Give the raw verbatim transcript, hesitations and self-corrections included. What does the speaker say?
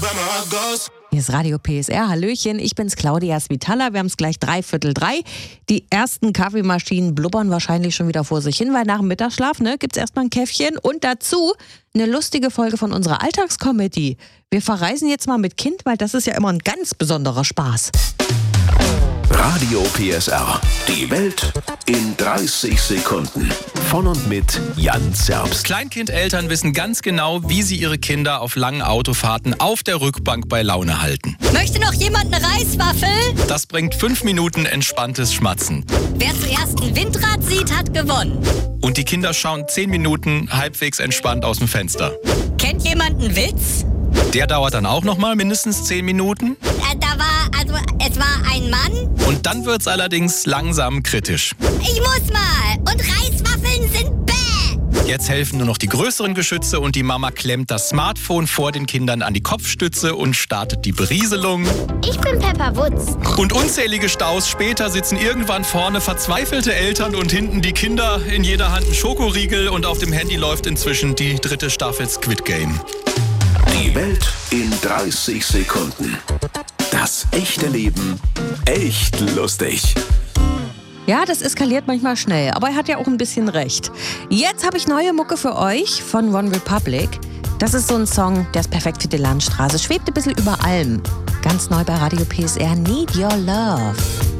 Hier ist Radio P S R. Hallöchen, ich bin's Claudia Svitala. Wir haben es gleich dreiviertel drei. Die ersten Kaffeemaschinen blubbern wahrscheinlich schon wieder vor sich hin, weil nach dem Mittagsschlaf ne, gibt's erstmal ein Käffchen und dazu eine lustige Folge von unserer Alltagscomedy. Wir verreisen jetzt mal mit Kind, weil das ist ja immer ein ganz besonderer Spaß. Radio P S R. Die Welt in dreißig Sekunden. Von und mit Jan Zerbst. Kleinkindeltern wissen ganz genau, wie sie ihre Kinder auf langen Autofahrten auf der Rückbank bei Laune halten. Möchte noch jemand eine Reiswaffel? Das bringt fünf Minuten entspanntes Schmatzen. Wer zuerst ein Windrad sieht, hat gewonnen. Und die Kinder schauen zehn Minuten halbwegs entspannt aus dem Fenster. Kennt jemand einen Witz? Der dauert dann auch nochmal mindestens zehn Minuten. Äh, da war, also, es war ein Mann. Und dann wird's allerdings langsam kritisch. Ich muss mal. Und Reiswaffeln sind bäh. Jetzt helfen nur noch die größeren Geschütze und die Mama klemmt das Smartphone vor den Kindern an die Kopfstütze und startet die Berieselung. Ich bin Pepper Wutz. Und unzählige Staus später sitzen irgendwann vorne verzweifelte Eltern und hinten die Kinder, in jeder Hand ein Schokoriegel und auf dem Handy läuft inzwischen die dritte Staffel Squid Game. Die Welt in dreißig Sekunden. Das echte Leben echt lustig. Ja, das eskaliert manchmal schnell, aber er hat ja auch ein bisschen recht. Jetzt habe ich neue Mucke für euch von One Republic. Das ist so ein Song, der ist perfekt für die Landstraße. Schwebt ein bisschen über allem. Ganz neu bei Radio P S R, Need Your Love.